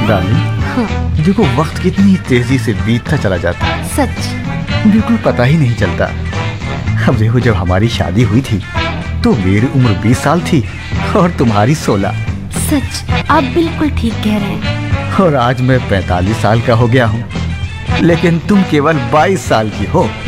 Darling, हाँ। देखो वक्त कितनी तेजी से बीतता चला जाता है, सच। बिल्कुल पता ही नहीं चलता। अब देखो, जब हमारी शादी हुई थी तो मेरी उम्र 20 साल थी और तुम्हारी 16। सच, आप बिल्कुल ठीक कह रहे हैं। और आज मैं 45 साल का हो गया हूँ, लेकिन तुम केवल 22 साल की हो।